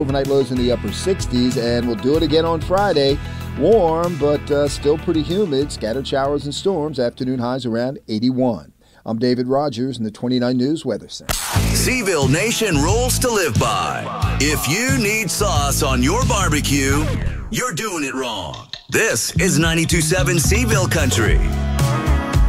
Overnight lows in the upper 60s, and we'll do it again on Friday. Warm, but still pretty humid. Scattered showers and storms. Afternoon highs around 81. I'm David Rogers in the 29 News Weather Center. Seville Nation rules to live by. If you need sauce on your barbecue, you're doing it wrong. This is 92.7 Seville Country.